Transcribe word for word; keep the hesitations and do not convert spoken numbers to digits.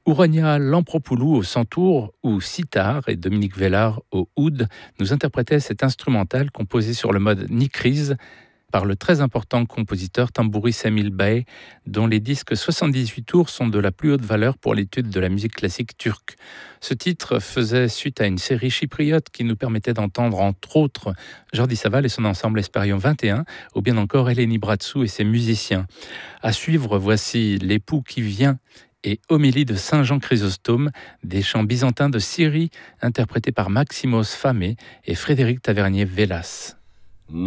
Ourania Lampropoulou au santour ou sitar et Dominique Vellard au oud nous interprétaient cet instrumental composé sur le mode Nikriz par le très important compositeur Tamburi Semil Bey, dont les disques soixante-dix-huit tours sont de la plus haute valeur pour l'étude de la musique classique turque. Ce titre faisait suite à une série chypriote qui nous permettait d'entendre entre autres Jordi Savall et son ensemble Espérion vingt et un, ou bien encore Eleni Bratsou et ses musiciens. À suivre, voici L'époux qui vient et Homélie de Saint Jean Chrysostome, des chants byzantins de Syrie interprétés par Maximos Famé et Frédéric Tavernier Vélas.